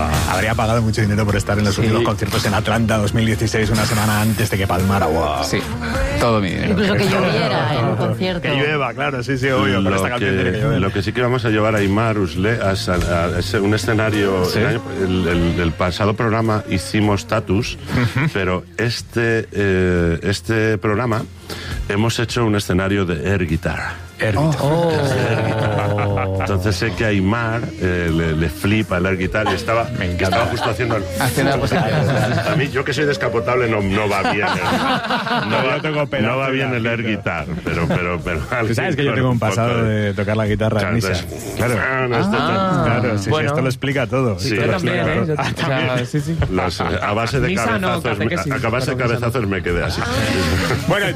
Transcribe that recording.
Habría pagado mucho dinero por estar en los últimos conciertos en Atlanta 2016, una semana antes de que palmara. Wow. Sí, todo mi dinero. Incluso que lloviera en un concierto. Que llueva, claro, sí, obvio. Con esta canción tiene que llover. Lo que sí que vamos a llevar a Aimar Usle a un escenario. ¿Sí? El pasado programa hicimos Tatus, pero este programa hemos hecho un escenario de air guitar. Entonces sé que a Aimar le flipa el air guitar y estaba justo haciendo a mí, yo que soy descapotable, no va bien no va bien el air guitar, pero tú sabes que yo tengo un pasado de tocar la guitarra en misa. Claro, sí, esto lo explica todo. Sí, yo también, a base de cabezazos me quedé así. Bueno,